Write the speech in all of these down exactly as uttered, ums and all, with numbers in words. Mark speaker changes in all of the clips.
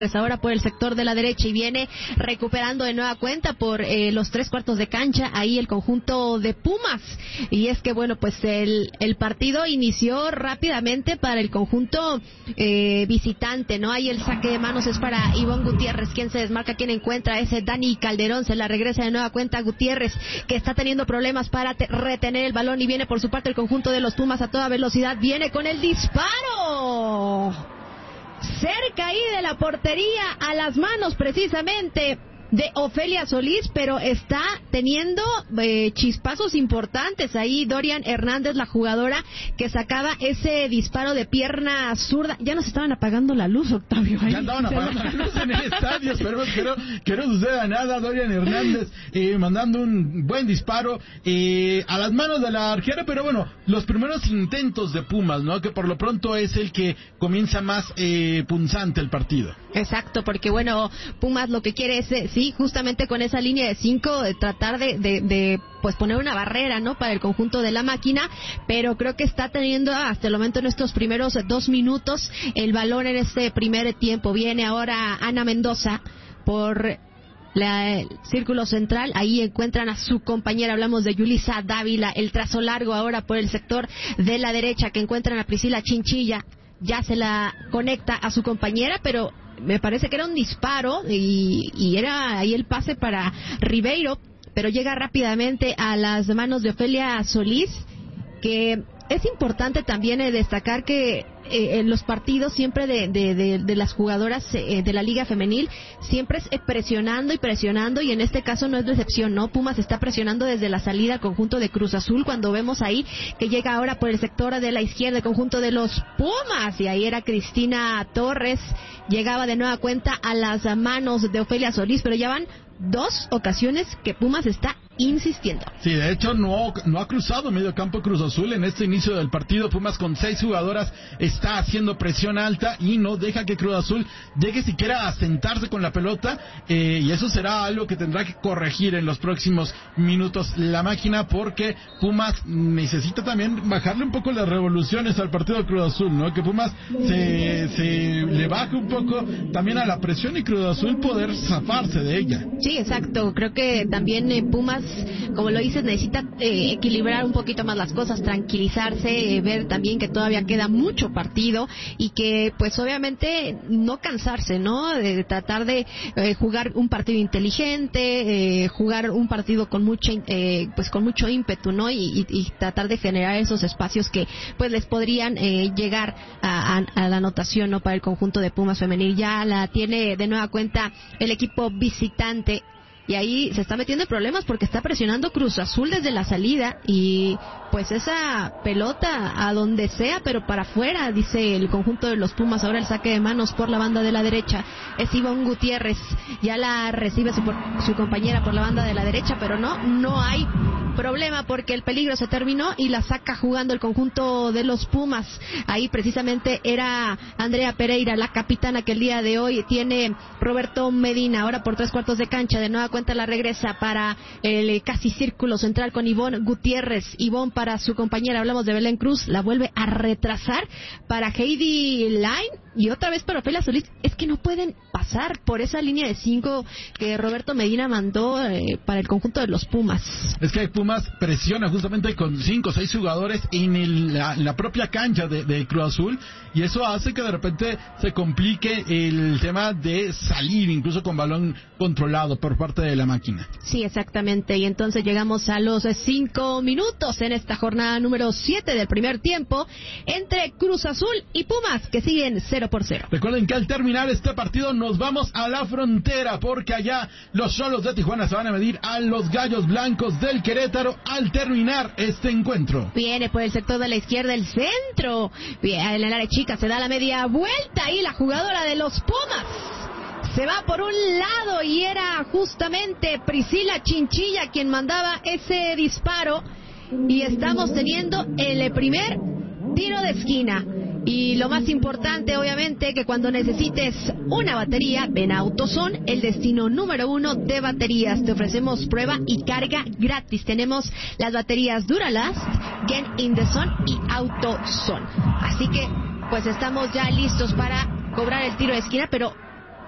Speaker 1: ahora por el sector de la derecha y viene recuperando de nueva cuenta por eh, los tres cuartos de cancha ahí el conjunto de Pumas. Y es que bueno, pues el, el partido inició rápidamente para el conjunto eh, visitante, ¿no? Ahí el saque de manos es para Ivonne Gutiérrez, quien se desmarca, quien encuentra ese Dani Calderón, se la regresa de nueva cuenta Gutiérrez, que está teniendo problemas para te- retener el balón y viene por su parte el conjunto de los Pumas a toda velocidad, viene con el disparo. Cerca ahí de la portería, a las manos precisamente de Ofelia Solís, pero está teniendo eh, chispazos importantes ahí Dorian Hernández, la jugadora que sacaba ese disparo de pierna zurda. Ya nos estaban apagando la luz, Octavio. Ahí.
Speaker 2: Ya andaban apagando la luz en el estadio, esperemos que no, que no suceda nada. Dorian Hernández eh, mandando un buen disparo eh, a las manos de la arquera, pero bueno, los primeros intentos de Pumas, ¿no? Que por lo pronto es el que comienza más eh, punzante el partido.
Speaker 1: Exacto, porque bueno, Pumas lo que quiere es, eh, sí, justamente con esa línea de cinco, de tratar de, de, de pues poner una barrera, ¿no? Para el conjunto de la máquina, pero creo que está teniendo hasta el momento en estos primeros dos minutos el balón en este primer tiempo. Viene ahora Ana Mendoza por La, el círculo central, ahí encuentran a su compañera, hablamos de Yulisa Dávila, el trazo largo ahora por el sector de la derecha, que encuentran a Priscila Chinchilla, ya se la conecta a su compañera, pero me parece que era un disparo y, y era ahí el pase para Ribeiro, pero llega rápidamente a las manos de Ofelia Solís, que es importante también eh, destacar que eh, en los partidos siempre de, de, de, de las jugadoras eh, de la Liga Femenil, siempre es eh, presionando y presionando, y en este caso no es decepción, ¿no? Pumas está presionando desde la salida al conjunto de Cruz Azul, cuando vemos ahí que llega ahora por el sector de la izquierda el conjunto de los Pumas, y ahí era Cristina Torres, llegaba de nueva cuenta a las manos de Ofelia Solís, pero ya van dos ocasiones que Pumas está insistiendo.
Speaker 2: Sí, de hecho no, no ha cruzado medio campo Cruz Azul en este inicio del partido. Pumas con seis jugadoras está haciendo presión alta y no deja que Cruz Azul llegue siquiera a sentarse con la pelota, eh, y eso será algo que tendrá que corregir en los próximos minutos la máquina, porque Pumas necesita también bajarle un poco las revoluciones al partido de Cruz Azul, ¿no? Que Pumas se, se le baje un poco también a la presión y Cruz Azul poder zafarse de ella.
Speaker 1: Sí, exacto. Creo que también eh, Pumas, como lo dices, necesita eh, equilibrar un poquito más las cosas, tranquilizarse, eh, ver también que todavía queda mucho partido y que pues obviamente no cansarse, ¿no? De tratar de eh, jugar un partido inteligente, eh, jugar un partido con mucho eh, pues con mucho ímpetu, ¿no? Y, y, y tratar de generar esos espacios que pues les podrían eh, llegar a, a, a la anotación, ¿no? Para el conjunto de Pumas femenil. Ya la tiene de nueva cuenta el equipo visitante. Y ahí se está metiendo en problemas porque está presionando Cruz Azul desde la salida y pues esa pelota a donde sea, pero para afuera, dice el conjunto de los Pumas. Ahora el saque de manos por la banda de la derecha es Ivonne Gutiérrez, ya la recibe su, su compañera por la banda de la derecha, pero no, no hay problema porque el peligro se terminó y la saca jugando el conjunto de los Pumas. Ahí precisamente era Andrea Pereira, la capitana, que el día de hoy tiene Roberto Medina. Ahora por tres cuartos de cancha, de nueva cuenta la regresa para el casi círculo central con Ivonne Gutiérrez. Ivonne para su compañera, hablamos de Belén Cruz, la vuelve a retrasar para Heidi Line y otra vez para Ofelia Solís. Es que no pueden pasar por esa línea de cinco que Roberto Medina mandó eh, para el conjunto de los Pumas.
Speaker 2: Es que Pumas presiona justamente con cinco o seis jugadores en el, la, la propia cancha de, de Cruz Azul, y eso hace que de repente se complique el tema de salir incluso con balón controlado por parte de la máquina.
Speaker 1: Sí, exactamente, y entonces llegamos a los cinco minutos en esta jornada número siete del primer tiempo entre Cruz Azul y Pumas, que siguen cero por cero.
Speaker 2: Recuerden que al terminar este partido nos vamos a la frontera, porque allá los Xolos de Tijuana se van a medir a los Gallos Blancos del Querétaro al terminar este encuentro.
Speaker 1: Viene por el sector de la izquierda el centro, bien, en el área chica se da la media vuelta y la jugadora de los Pumas se va por un lado y era justamente Priscila Chinchilla quien mandaba ese disparo, y estamos teniendo el primer tiro de esquina. Y lo más importante, obviamente, que cuando necesites una batería, ven a AutoZone, el destino número uno de baterías. Te ofrecemos prueba y carga gratis. Tenemos las baterías Duralast, Get in the Zone y AutoZone. Así que, pues estamos ya listos para cobrar el tiro de esquina, pero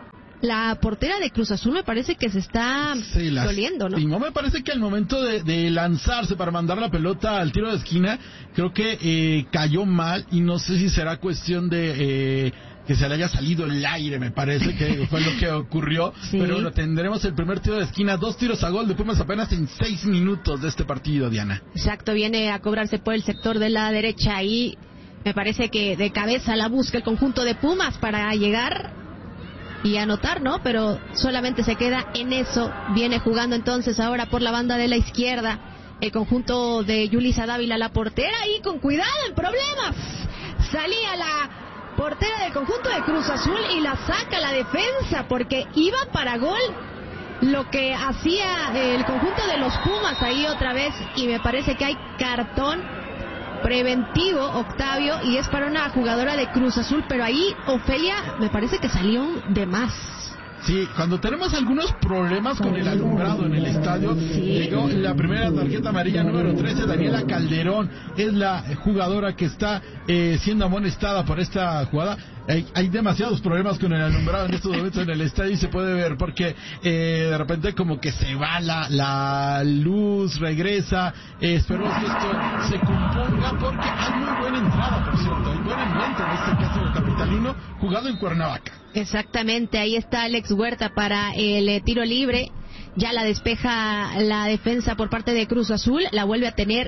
Speaker 1: la portera de Cruz Azul me parece que se está sí, las, doliendo, ¿no?
Speaker 2: Y no me parece que al momento de, de lanzarse para mandar la pelota al tiro de esquina, creo que eh, cayó mal y no sé si será cuestión de... Eh, que se le haya salido el aire, me parece que fue lo que ocurrió, sí. Pero bueno, tendremos el primer tiro de esquina, dos tiros a gol de Pumas apenas en seis minutos de este partido, Diana.
Speaker 1: Exacto, viene a cobrarse por el sector de la derecha y me parece que de cabeza la busca el conjunto de Pumas para llegar y anotar, ¿no? Pero solamente se queda en eso, viene jugando entonces ahora por la banda de la izquierda, el conjunto de Yulisa Dávila, la portera, y con cuidado en problemas, salía la portera del conjunto de Cruz Azul y la saca la defensa porque iba para gol lo que hacía el conjunto de los Pumas ahí otra vez, y me parece que hay cartón preventivo, Octavio, y es para una jugadora de Cruz Azul, pero ahí Ofelia me parece que salió de más.
Speaker 2: Sí, cuando tenemos algunos problemas con el alumbrado en el estadio, sí. Llegó la primera tarjeta amarilla número trece, Daniela Calderón, es la jugadora que está eh, siendo amonestada por esta jugada. Hay, hay demasiados problemas con el alumbrado en estos momentos en el estadio y se puede ver porque eh, de repente como que se va la, la luz, regresa, eh, esperemos que esto se componga porque hay muy buena entrada, por cierto, hay buen ambiente en este caso del capitalino jugado en Cuernavaca.
Speaker 1: Exactamente, ahí está Alex Huerta para el eh, tiro libre, ya la despeja la defensa por parte de Cruz Azul, la vuelve a tener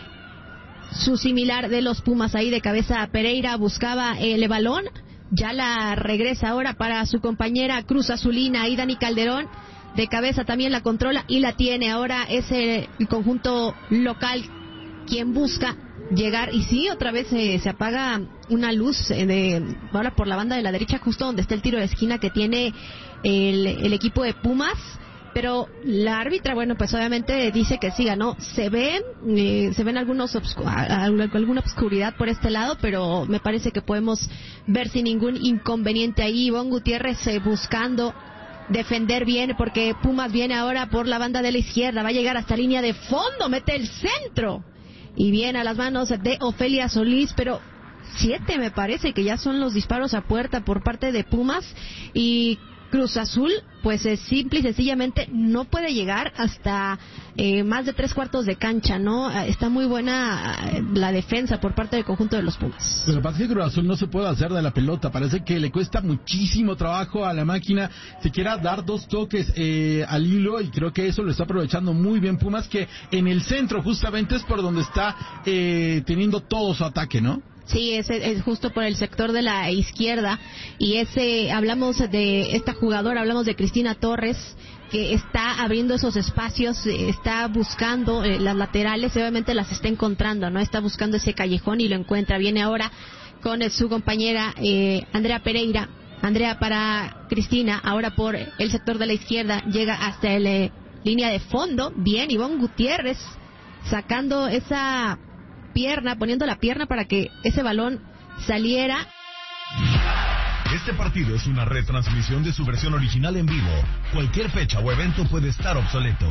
Speaker 1: su similar de los Pumas ahí de cabeza. Pereira buscaba el balón, ya la regresa ahora para su compañera Cruz Azulina, ahí Dani Calderón, de cabeza también la controla y la tiene, ahora es el, el conjunto local quien busca llegar, y sí, otra vez eh, se apaga una luz eh, de ahora por la banda de la derecha, justo donde está el tiro de esquina que tiene el, el equipo de Pumas, pero la árbitra, bueno, pues obviamente dice que siga, ¿no? Se ven, eh, se ven algunos obscu- alguna obscuridad por este lado, pero me parece que podemos ver sin ningún inconveniente ahí. Ivonne Gutiérrez eh, buscando defender bien, porque Pumas viene ahora por la banda de la izquierda, va a llegar hasta línea de fondo, mete el centro y viene a las manos de Ofelia Solís, pero siete me parece que ya son los disparos a puerta por parte de Pumas, y Cruz Azul pues es simple y sencillamente no puede llegar hasta eh, más de tres cuartos de cancha, ¿no? Está muy buena eh, la defensa por parte del conjunto de los Pumas.
Speaker 2: Pero pasa que Cruz Azul no se puede hacer de la pelota, parece que le cuesta muchísimo trabajo a la máquina siquiera dar dos toques eh, al hilo, y creo que eso lo está aprovechando muy bien Pumas, que en el centro justamente es por donde está eh, teniendo todo su ataque, ¿no?
Speaker 1: Sí, es, es justo por el sector de la izquierda, y ese, hablamos de esta jugadora, hablamos de Cristina Torres, que está abriendo esos espacios, está buscando eh, las laterales, y obviamente las está encontrando, ¿no? Está buscando ese callejón y lo encuentra. Viene ahora con eh, su compañera eh, Andrea Pereira, Andrea para Cristina, ahora por el sector de la izquierda, llega hasta la eh, línea de fondo, bien, Ivonne Gutiérrez sacando esa pierna, poniendo la pierna para que ese balón saliera.
Speaker 3: Este partido es una retransmisión de su versión original en vivo. Cualquier fecha o evento puede estar obsoleto.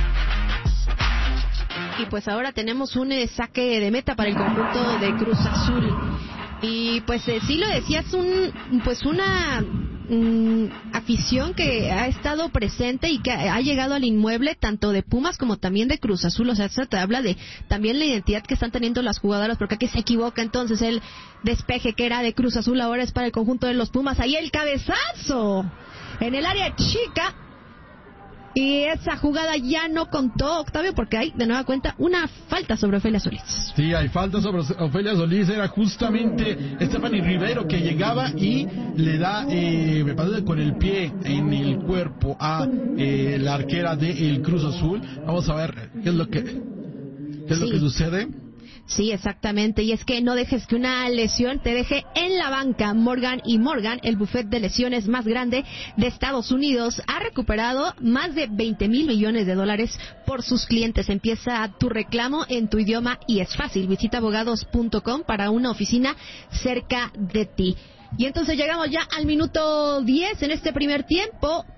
Speaker 1: Y pues ahora tenemos un eh, saque de meta para el conjunto de Cruz Azul. Y pues eh, sí lo decías, un pues una mm, afición que ha estado presente y que ha llegado al inmueble tanto de Pumas como también de Cruz Azul. O sea, se te habla de también la identidad que están teniendo las jugadoras, porque aquí se equivoca entonces el despeje que era de Cruz Azul, ahora es para el conjunto de los Pumas. Ahí el cabezazo en el área chica. Y esa jugada ya no contó, Octavio, porque hay de nueva cuenta una falta sobre Ofelia Solís.
Speaker 2: Sí, hay falta sobre Ofelia Solís. Era justamente Stephanie Rivero que llegaba y le da, eh, me parece, con el pie en el cuerpo a eh, la arquera de el Cruz Azul. Vamos a ver qué es lo que, qué es
Speaker 1: sí.
Speaker 2: lo que sucede.
Speaker 1: Sí, exactamente, y es que no dejes que una lesión te deje en la banca. Morgan y Morgan, el bufet de lesiones más grande de Estados Unidos, ha recuperado más de veinte mil millones de dólares por sus clientes. Empieza tu reclamo en tu idioma y es fácil. Visita abogados punto com para una oficina cerca de ti. Y entonces llegamos ya al minuto diez en este primer tiempo.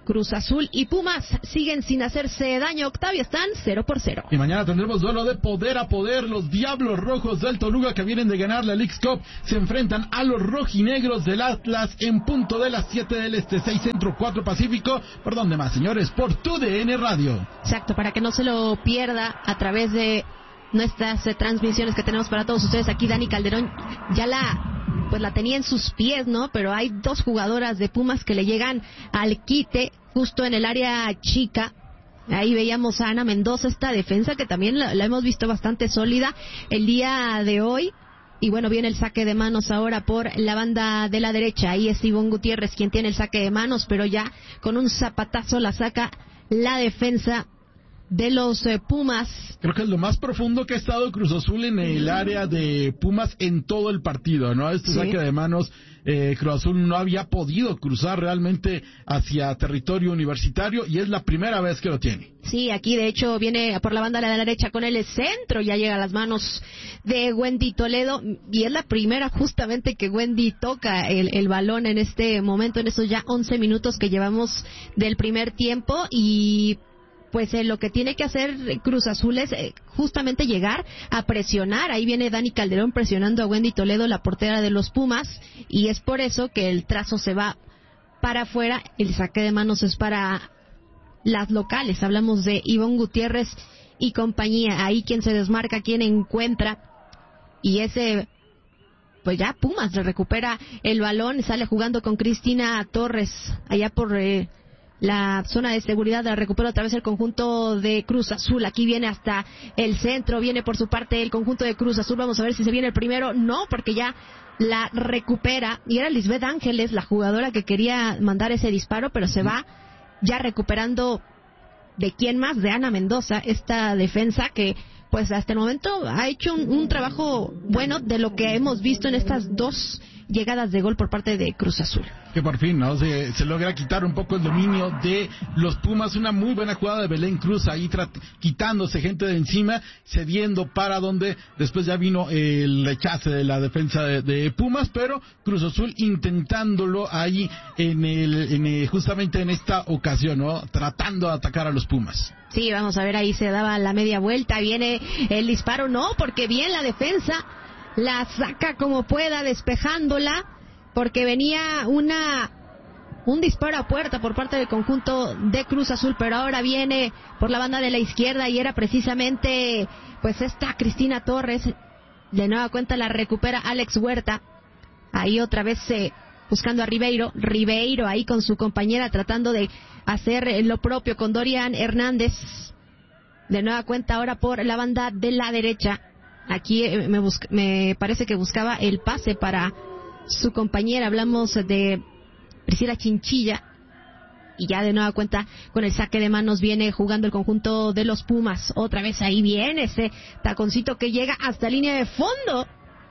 Speaker 1: Cruz Azul y Pumas siguen sin hacerse daño, Octavio, están cero por cero.
Speaker 2: Y mañana tendremos duelo de poder a poder. Los Diablos Rojos del Toluca, que vienen de ganar la Leagues Cup, se enfrentan a los rojinegros del Atlas en punto de las siete del Este, seis Centro, cuatro Pacífico. ¿Por dónde más, señores? Por tu D N Radio.
Speaker 1: Exacto, para que no se lo pierda a través de nuestras eh, transmisiones que tenemos para todos ustedes. Aquí Dani Calderón ya la pues la tenía en sus pies, ¿no? Pero hay dos jugadoras de Pumas que le llegan al quite justo en el área chica. Ahí veíamos a Ana Mendoza, esta defensa que también la, la hemos visto bastante sólida el día de hoy. Y bueno, viene el saque de manos ahora por la banda de la derecha. Ahí es Ivonne Gutiérrez quien tiene el saque de manos, pero ya con un zapatazo la saca la defensa de los eh, Pumas.
Speaker 2: Creo que es lo más profundo que ha estado Cruz Azul en el área de Pumas en todo el partido, ¿no? Este sí. saque de manos, eh, Cruz Azul no había podido cruzar realmente hacia territorio universitario y es la primera vez que lo tiene.
Speaker 1: Sí, aquí de hecho viene por la banda de la derecha con el centro, ya llega a las manos de Wendy Toledo y es la primera justamente que Wendy toca el, el balón en este momento, en esos ya once minutos que llevamos del primer tiempo. Y pues eh, lo que tiene que hacer Cruz Azul es eh, justamente llegar a presionar. Ahí viene Dani Calderón presionando a Wendy Toledo, la portera de los Pumas, y es por eso que el trazo se va para afuera. El saque de manos es para las locales. Hablamos de Ivonne Gutiérrez y compañía. Ahí quien se desmarca, quien encuentra, y ese pues ya Pumas le recupera el balón, sale jugando con Cristina Torres allá por eh, la zona de seguridad. La recupera otra vez el conjunto de Cruz Azul. Aquí viene hasta el centro, viene por su parte el conjunto de Cruz Azul. Vamos a ver si se viene el primero. No, porque ya la recupera. Y era Lisbeth Ángeles, la jugadora que quería mandar ese disparo, pero se va ya recuperando. ¿De quién más? De Ana Mendoza, esta defensa que pues hasta el momento ha hecho un, un trabajo bueno de lo que hemos visto en estas dos llegadas de gol por parte de Cruz Azul.
Speaker 2: Que por fin, ¿no? Se, se logra quitar un poco el dominio de los Pumas. Una muy buena jugada de Belén Cruz ahí trat, quitándose gente de encima, cediendo para donde después ya vino el rechace de la defensa de, de Pumas, pero Cruz Azul intentándolo ahí en el, en el, justamente en esta ocasión, ¿no? Tratando de atacar a los Pumas.
Speaker 1: Sí, vamos a ver, ahí se daba la media vuelta, viene el disparo, no, porque bien la defensa la saca como pueda, despejándola, porque venía una un disparo a puerta por parte del conjunto de Cruz Azul, pero ahora viene por la banda de la izquierda y era precisamente pues esta Cristina Torres. De nueva cuenta la recupera Alex Huerta, ahí otra vez eh, buscando a Ribeiro, Ribeiro ahí con su compañera tratando de hacer lo propio con Dorian Hernández. De nueva cuenta ahora por la banda de la derecha. Aquí me, busca, me parece que buscaba el pase para su compañera. Hablamos de Priscila Chinchilla. Y ya de nueva cuenta con el saque de manos viene jugando el conjunto de los Pumas. Otra vez ahí viene ese taconcito que llega hasta línea de fondo.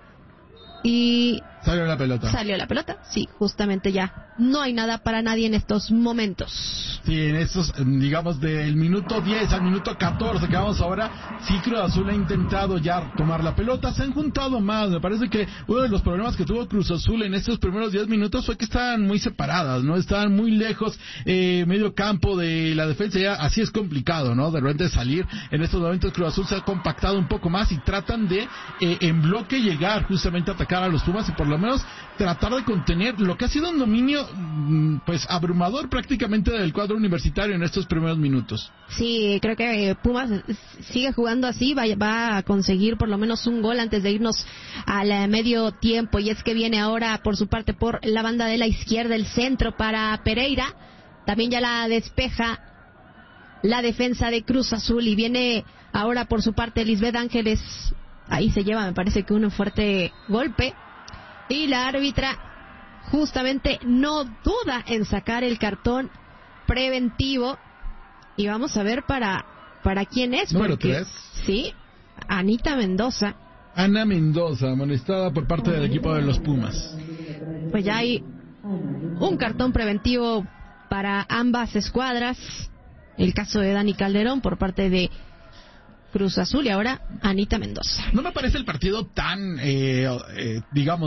Speaker 1: Y
Speaker 2: salió la pelota.
Speaker 1: Salió la pelota, sí, justamente ya. No hay nada para nadie en estos momentos.
Speaker 2: Sí, en estos, digamos, del minuto diez al minuto catorce que vamos ahora, sí Cruz Azul ha intentado ya tomar la pelota, se han juntado más. Me parece que uno de los problemas que tuvo Cruz Azul en estos primeros diez minutos fue que estaban muy separadas, ¿no? Estaban muy lejos, eh, medio campo de la defensa, ya así es complicado, ¿no? De repente salir. En estos momentos Cruz Azul se ha compactado un poco más y tratan de, eh, en bloque, llegar justamente a atacar a los Pumas y por lo menos tratar de contener lo que ha sido un dominio pues abrumador prácticamente del cuadro universitario en estos primeros minutos.
Speaker 1: Sí, creo que Pumas sigue jugando así, va, va a conseguir por lo menos un gol antes de irnos al medio tiempo, y es que viene ahora por su parte por la banda de la izquierda el centro para Pereira, también ya la despeja la defensa de Cruz Azul y viene ahora por su parte Lisbeth Ángeles, ahí se lleva me parece que un fuerte golpe. Y la árbitra justamente no duda en sacar el cartón preventivo. Y vamos a ver para para quién es.
Speaker 2: Número tres.
Speaker 1: Sí, Anita Mendoza.
Speaker 2: Ana Mendoza, amonestada por parte del equipo de los Pumas.
Speaker 1: Pues ya hay un cartón preventivo para ambas escuadras. El caso de Dani Calderón por parte de Cruz Azul y ahora Anita Mendoza.
Speaker 2: No me parece el partido tan, eh, eh, digamos...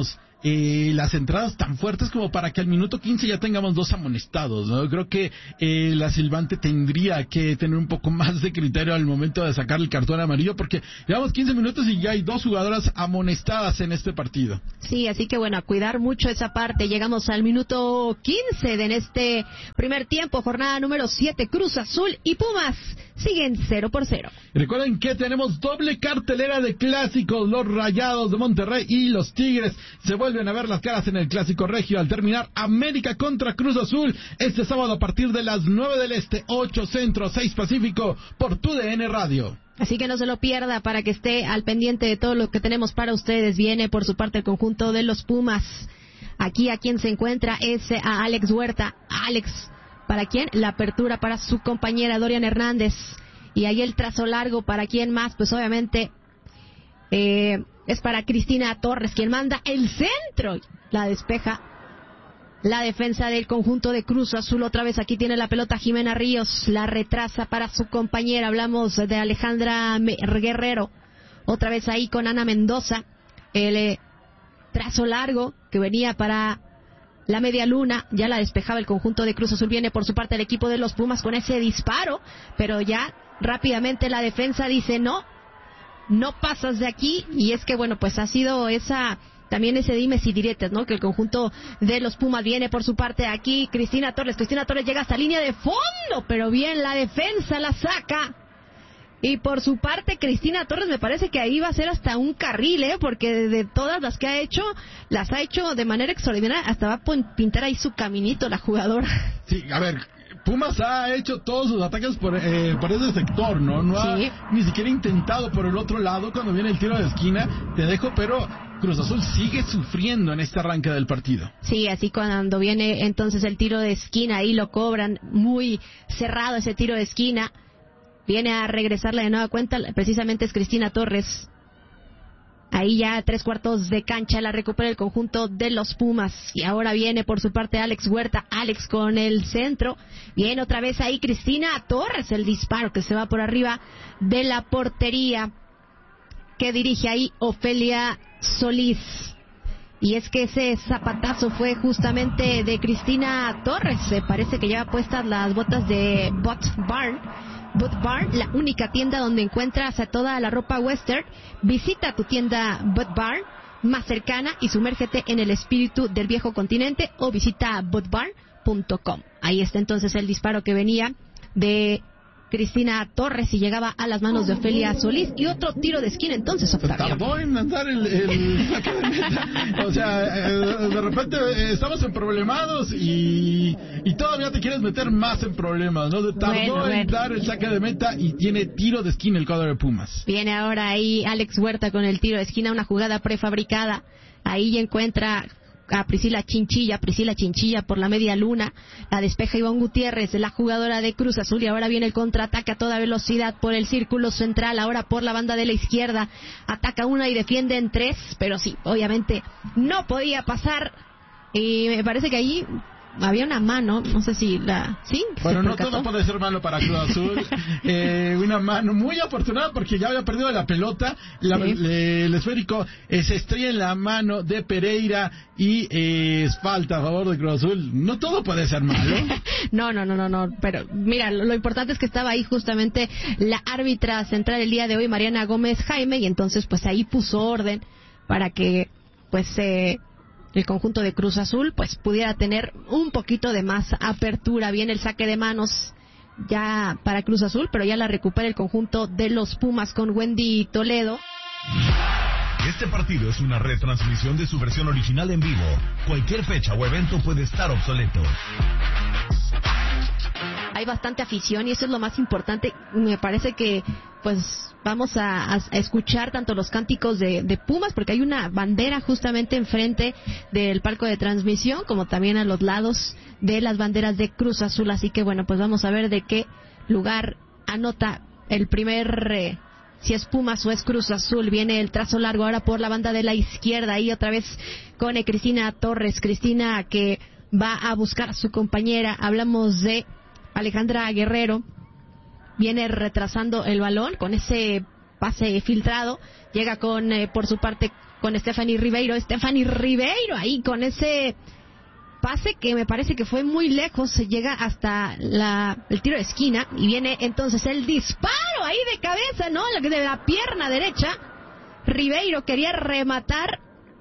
Speaker 2: eh, las entradas tan fuertes como para que al minuto quince ya tengamos dos amonestados, ¿no? Creo que eh, la silbante tendría que tener un poco más de criterio al momento de sacar el cartón amarillo, porque llevamos quince minutos y ya hay dos jugadoras amonestadas en este partido.
Speaker 1: Sí, así que bueno, a cuidar mucho esa parte. Llegamos al minuto quince de en este primer tiempo, jornada número siete, Cruz Azul y Pumas siguen cero por cero.
Speaker 2: Recuerden que tenemos doble cartelera de clásicos, los Rayados de Monterrey y los Tigres se vuelven a ver las caras en el Clásico Regio al terminar América contra Cruz Azul este sábado a partir de las nueve del Este, ocho Centro, seis Pacífico por Tu D N Radio.
Speaker 1: Así que no se lo pierda para que esté al pendiente de todo lo que tenemos para ustedes. Viene por su parte el conjunto de los Pumas. Aquí a quien se encuentra es a Alex Huerta. Alex, ¿para quién? La apertura para su compañera Dorian Hernández. Y ahí el trazo largo para quién más, pues obviamente eh, es para Cristina Torres, quien manda el centro. La despeja la defensa del conjunto de Cruz Azul. Otra vez aquí tiene la pelota Jimena Ríos, la retrasa para su compañera. Hablamos de Alejandra Guerrero. Otra vez ahí con Ana Mendoza. El eh, trazo largo que venía para la media luna, ya la despejaba el conjunto de Cruz Azul. Viene por su parte el equipo de los Pumas con ese disparo, pero ya rápidamente la defensa dice no, no pasas de aquí. Y es que bueno, pues ha sido esa también ese dimes y diretes, ¿no? Que el conjunto de los Pumas viene por su parte aquí Cristina Torres. Cristina Torres llega hasta línea de fondo, pero bien la defensa la saca. Y por su parte, Cristina Torres me parece que ahí va a ser hasta un carril, ¿eh? Porque de, de todas las que ha hecho, las ha hecho de manera extraordinaria. Hasta va a pintar ahí su caminito la jugadora.
Speaker 2: Sí, a ver, Pumas ha hecho todos sus ataques por, eh, por ese sector, ¿no? No ha
Speaker 1: sí.
Speaker 2: ni siquiera intentado por el otro lado cuando viene el tiro de esquina. Te dejo, pero Cruz Azul sigue sufriendo en este arranque del partido.
Speaker 1: Sí, así cuando viene entonces el tiro de esquina, ahí lo cobran muy cerrado ese tiro de esquina. Viene a regresarla de nueva cuenta, precisamente es Cristina Torres. Ahí ya tres cuartos de cancha la recupera el conjunto de los Pumas. Y ahora viene por su parte Alex Huerta. Alex con el centro. Viene otra vez ahí Cristina Torres. El disparo que se va por arriba de la portería que dirige ahí Ofelia Solís. Y es que ese zapatazo fue justamente de Cristina Torres. Se parece que lleva puestas las botas de Boot Barn. Boot Barn, la única tienda donde encuentras a toda la ropa western. Visita tu tienda Boot Barn más cercana y sumérgete en el espíritu del viejo continente o visita boot barn punto com. Ahí está entonces el disparo que venía de Cristina Torres y llegaba a las manos de Ofelia Solís. Y otro tiro de esquina entonces, Octavio.
Speaker 2: Tardó en mandar el, el saque de meta. O sea, eh, de repente eh, estamos en problemados y, y todavía te quieres meter más en problemas, ¿no? Tardó
Speaker 1: bueno,
Speaker 2: en
Speaker 1: bueno.
Speaker 2: dar el saque de meta y tiene tiro de esquina el cuadro de Pumas.
Speaker 1: Viene ahora ahí Alex Huerta con el tiro de esquina, una jugada prefabricada. Ahí ya encuentra a Priscila Chinchilla, Priscila Chinchilla por la media luna, la despeja Ivonne Gutiérrez, la jugadora de Cruz Azul, y ahora viene el contraataque a toda velocidad por el círculo central, ahora por la banda de la izquierda, ataca una y defiende en tres, pero sí, obviamente no podía pasar, y me parece que ahí había una mano, no sé si la... ¿Sí?
Speaker 2: Bueno, no todo puede ser malo para Cruz Azul. eh, una mano muy afortunada porque ya había perdido la pelota. La, sí. le, el esférico eh, se estrella en la mano de Pereira y eh, es falta a favor de Cruz Azul. No todo puede ser malo.
Speaker 1: no, no, no, no, no. Pero mira, lo, lo importante es que estaba ahí justamente la árbitra central el día de hoy, Mariana Gómez Jaime, y entonces pues ahí puso orden para que pues... Eh, el conjunto de Cruz Azul pues pudiera tener un poquito de más apertura. Viene el saque de manos ya para Cruz Azul, pero ya la recupera el conjunto de los Pumas con Wendy Toledo.
Speaker 3: Este partido es una retransmisión de su versión original en vivo. Cualquier fecha o evento puede estar obsoleto.
Speaker 1: Hay bastante afición y eso es lo más importante. Me parece que pues vamos a, a escuchar tanto los cánticos de, de Pumas, porque hay una bandera justamente enfrente del palco de transmisión, como también a los lados de las banderas de Cruz Azul. Así que bueno, pues vamos a ver de qué lugar anota el primer... Eh, si es Pumas o es Cruz Azul. Viene el trazo largo ahora por la banda de la izquierda, y otra vez con eh, Cristina Torres. Cristina que va a buscar a su compañera. Hablamos de Alejandra Guerrero. Viene retrasando el balón con ese pase filtrado. Llega con, eh, por su parte, con Stephanie Ribeiro. Stephanie Ribeiro ahí con ese pase que me parece que fue muy lejos, se llega hasta la, el tiro de esquina y viene entonces el disparo ahí de cabeza, ¿no? De la pierna derecha. Ribeiro quería rematar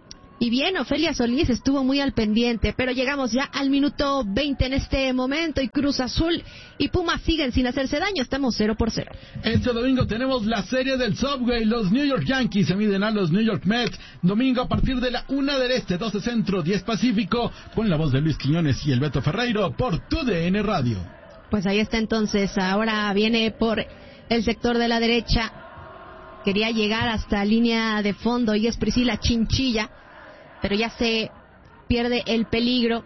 Speaker 1: y bien, Ofelia Solís estuvo muy al pendiente, pero llegamos ya al minuto veinte en este momento y Cruz Azul y Pumas siguen sin hacerse daño, estamos cero por cero.
Speaker 2: Este domingo tenemos la serie del Subway, los New York Yankees se miden a los New York Mets, domingo a partir de la una del este, doce centro, diez pacífico, con la voz de Luis Quiñones y el Beto Ferreiro por Tu D N Radio.
Speaker 1: Pues ahí está entonces, ahora viene por el sector de la derecha, quería llegar hasta línea de fondo y es Priscila Chinchilla, pero ya se pierde el peligro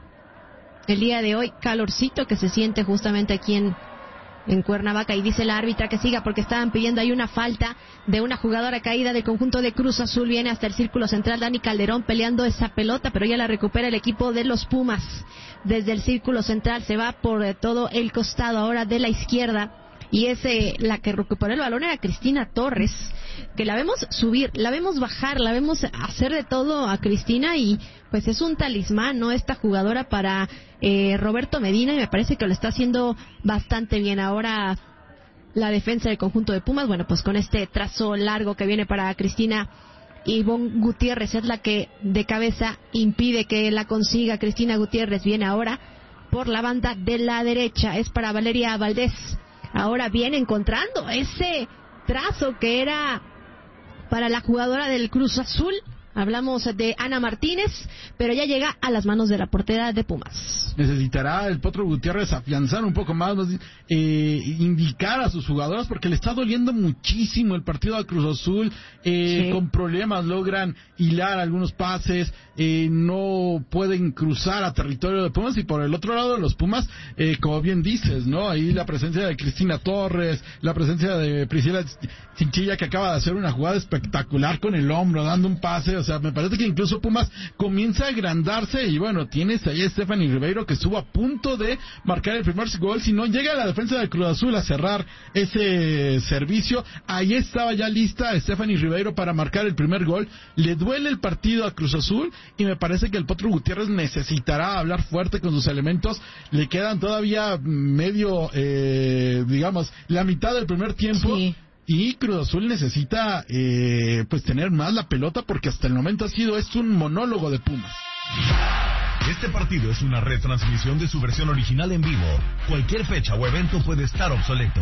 Speaker 1: el día de hoy, calorcito que se siente justamente aquí en, en Cuernavaca, y dice la árbitra que siga porque estaban pidiendo ahí una falta de una jugadora caída del conjunto de Cruz Azul. Viene hasta el círculo central Dani Calderón peleando esa pelota, pero ya la recupera el equipo de los Pumas. Desde el círculo central se va por eh, todo el costado ahora de la izquierda, y es eh, la que recuperó el balón era Cristina Torres, que la vemos subir, la vemos bajar, la vemos hacer de todo a Cristina, y pues es un talismán, ¿no? Esta jugadora para eh, Roberto Medina, y me parece que lo está haciendo bastante bien. Ahora la defensa del conjunto de Pumas, bueno, pues con este trazo largo que viene para Cristina, Ivonne Gutiérrez es la que de cabeza impide que la consiga. Cristina Gutiérrez viene ahora por la banda de la derecha, es para Valeria Valdés. Ahora viene encontrando ese trazo que era para la jugadora del Cruz Azul. Hablamos de Ana Martínez, pero ya llega a las manos de la portera de Pumas.
Speaker 2: Necesitará el Potro Gutiérrez afianzar un poco más, eh, indicar a sus jugadoras, porque le está doliendo muchísimo el partido a Cruz Azul. Eh, sí. Con problemas logran hilar algunos pases, eh, no pueden cruzar a territorio de Pumas, y por el otro lado de los Pumas, eh, como bien dices, ¿no? Ahí la presencia de Cristina Torres, la presencia de Priscila Chinchilla, que acaba de hacer una jugada espectacular con el hombro, dando un pase. O sea, me parece que incluso Pumas comienza a agrandarse, y bueno, tienes ahí a Stephanie Ribeiro que estuvo a punto de marcar el primer gol, si no llega la defensa de Cruz Azul a cerrar ese servicio. Ahí estaba ya lista Stephanie Ribeiro para marcar el primer gol. Le duele el partido a Cruz Azul, y me parece que el Potro Gutiérrez necesitará hablar fuerte con sus elementos. Le quedan todavía medio, eh, digamos, la mitad del primer tiempo. Sí. Y Cruz Azul necesita eh, pues tener más la pelota, porque hasta el momento ha sido es un monólogo de Pumas.
Speaker 3: Este partido es una retransmisión de su versión original en vivo. Cualquier fecha o evento puede estar obsoleto.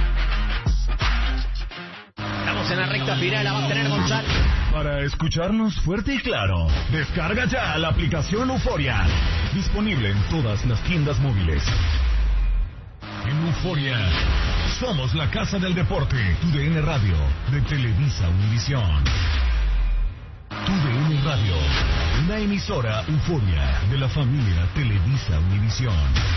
Speaker 4: Estamos en la recta final, la va a tener González.
Speaker 3: Para escucharnos fuerte y claro, descarga ya la aplicación Euforia. Disponible en todas las tiendas móviles. En Euforia somos la casa del deporte. Tu D N Radio de Televisa Univisión. Tu D N Radio, una emisora Euforia de la familia Televisa Univisión.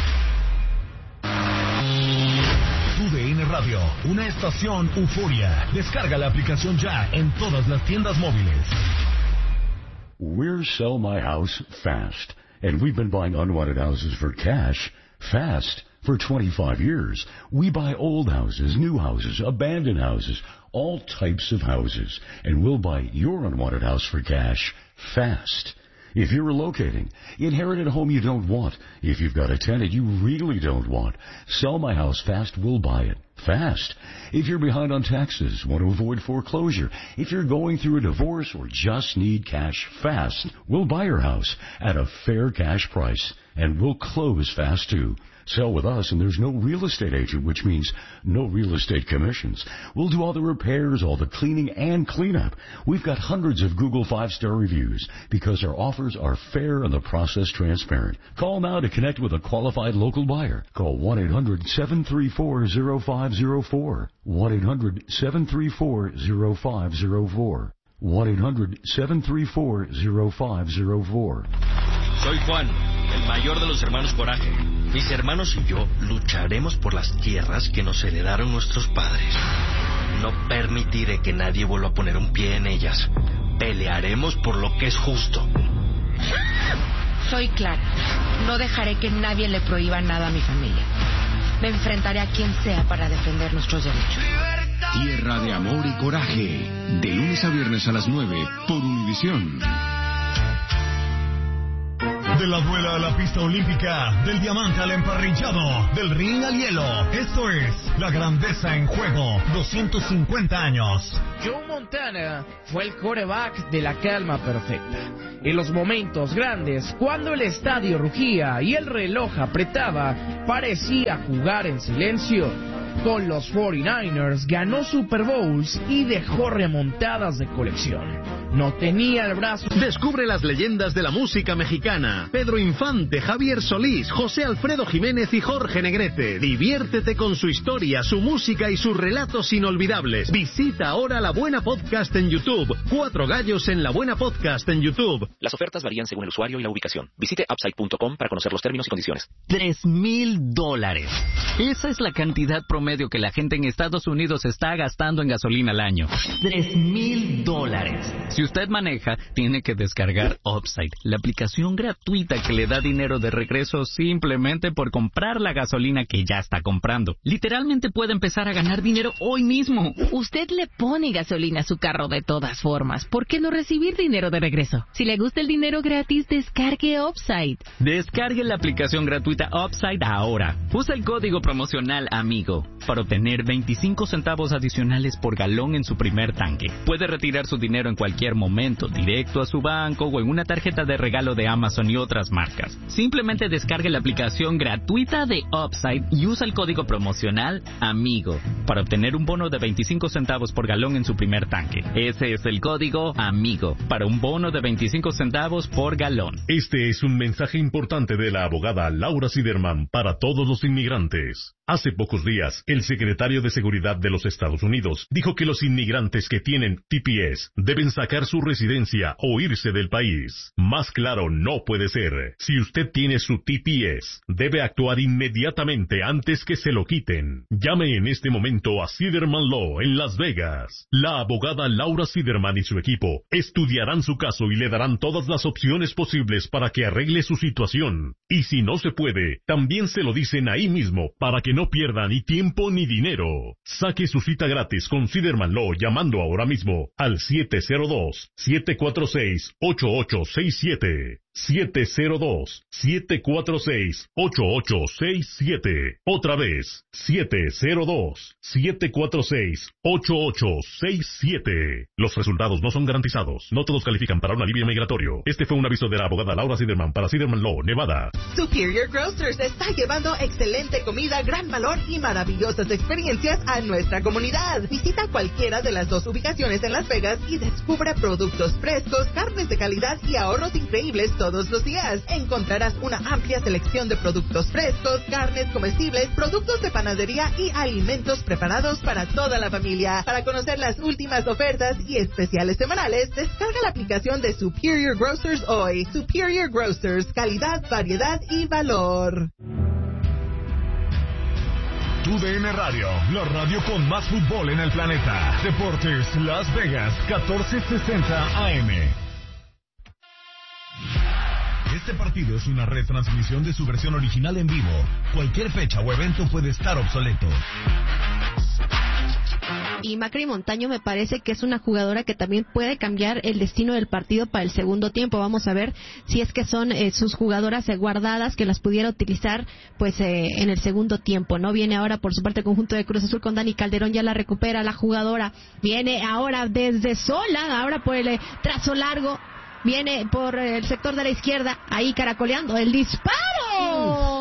Speaker 3: Tu D N Radio, una estación Euforia. Descarga la aplicación ya en todas las tiendas móviles.
Speaker 5: We're Sell My House Fast, and we've been buying unwanted houses for cash fast. For twenty-five years, we buy old houses, new houses, abandoned houses, all types of houses, and we'll buy your unwanted house for cash fast. If you're relocating, inherit a home you don't want, if you've got a tenant you really don't want, Sell My House Fast will buy it fast. If you're behind on taxes, want to avoid foreclosure, if you're going through a divorce or just need cash fast, we'll buy your house at a fair cash price, and we'll close fast too. Sell with us, and there's no real estate agent, which means no real estate commissions. We'll do all the repairs, all the cleaning, and cleanup. We've got hundreds of Google five-star reviews because our offers are fair and the process transparent. Call now to connect with a qualified local buyer. Call one eight hundred seven three four zero five zero four. one eight hundred seven three four zero five zero four. one eight hundred seven three four zero five zero four.
Speaker 4: Soy Juan, el mayor de los hermanos Coraje. Mis hermanos y yo lucharemos por las tierras que nos heredaron nuestros padres. No permitiré que nadie vuelva a poner un pie en ellas. Pelearemos por lo que es justo.
Speaker 6: Soy Clara. No dejaré que nadie le prohíba nada a mi familia. Me enfrentaré a quien sea para defender nuestros derechos.
Speaker 7: Tierra de amor y coraje. De lunes a viernes a las nueve por Univisión.
Speaker 3: De la duela a la pista olímpica, del diamante al emparrillado, del ring al hielo. Esto es La Grandeza en Juego, doscientos cincuenta años.
Speaker 8: Joe Montana fue el quarterback de la calma perfecta. En los momentos grandes, cuando el estadio rugía y el reloj apretaba, parecía jugar en silencio. Con los cuarenta y nueve ers ganó Super Bowls y dejó remontadas de colección. No tenía el brazo.
Speaker 9: Descubre las leyendas de la música mexicana. Pedro Infante, Javier Solís, José Alfredo Jiménez y Jorge Negrete. Diviértete con su historia, su música y sus relatos inolvidables. Visita ahora La Buena Podcast en YouTube. Cuatro gallos en La Buena Podcast en YouTube.
Speaker 10: Las ofertas varían según el usuario y la ubicación. Visite upside punto com para conocer los términos y condiciones.
Speaker 11: Tres mil dólares. Esa es la cantidad promedio que la gente en Estados Unidos está gastando en gasolina al año. Tres mil dólares. Si usted maneja, tiene que descargar Upside, la aplicación gratuita que le da dinero de regreso simplemente por comprar la gasolina que ya está comprando. Literalmente puede empezar a ganar dinero hoy mismo.
Speaker 12: Usted le pone gasolina a su carro de todas formas. ¿Por qué no recibir dinero de regreso? Si le gusta el dinero gratis, descargue Upside.
Speaker 11: Descargue la aplicación gratuita Upside ahora. Usa el código promocional AMIGO para obtener veinticinco centavos adicionales por galón en su primer tanque. Puede retirar su dinero en cualquier momento, directo a su banco o en una tarjeta de regalo de Amazon y otras marcas. Simplemente descargue la aplicación gratuita de Upside y usa el código promocional AMIGO para obtener un bono de veinticinco centavos por galón en su primer tanque. Ese es el código AMIGO para un bono de veinticinco centavos por galón.
Speaker 3: Este es un mensaje importante de la abogada Laura Siderman para todos los inmigrantes. Hace pocos días, el secretario de Seguridad de los Estados Unidos dijo que los inmigrantes que tienen T P S deben sacar su residencia o irse del país. Más claro no puede ser. Si usted tiene su T P S, debe actuar inmediatamente antes que se lo quiten. Llame en este momento a Siderman Law en Las Vegas. La abogada Laura Siderman y su equipo estudiarán su caso y le darán todas las opciones posibles para que arregle su situación. Y si no se puede, también se lo dicen ahí mismo para que no pierda ni tiempo ni dinero. Saque su cita gratis con Siderman Law llamando ahora mismo al siete cero dos, siete cuatro seis, ocho ocho seis siete. siete cero dos, siete cuatro seis, ocho ocho seis siete. Otra vez, siete cero dos, siete cuatro seis, ocho ocho seis siete. Los resultados no son garantizados. No todos califican para un alivio migratorio. Este fue un aviso de la abogada Laura Siderman para Siderman Law, Nevada.
Speaker 13: Superior Grocers está llevando excelente comida, gran valor y maravillosas experiencias a nuestra comunidad. Visita cualquiera de las dos ubicaciones en Las Vegas y descubra productos frescos, carnes de calidad y ahorros increíbles todos los días. Encontrarás una amplia selección de productos frescos, carnes comestibles, productos de panadería y alimentos preparados para toda la familia. Para conocer las últimas ofertas y especiales semanales, descarga la aplicación de Superior Grocers hoy. Superior Grocers, calidad, variedad y valor.
Speaker 3: Tu D N Radio, la radio con más fútbol en el planeta. Deportes Las Vegas, catorce sesenta A M. Este partido es una retransmisión de su versión original en vivo. Cualquier fecha o evento puede estar obsoleto.
Speaker 1: Y Macri Montaño me parece que es una jugadora que también puede cambiar el destino del partido para el segundo tiempo. Vamos a ver si es que son eh, sus jugadoras eh, guardadas que las pudiera utilizar pues eh, en el segundo tiempo, ¿no? Viene ahora por su parte el conjunto de Cruz Azul con Dani Calderón, ya la recupera la jugadora. Viene ahora desde sola, ahora por el eh, trazo largo. Viene por el sector de la izquierda, ahí caracoleando el disparo.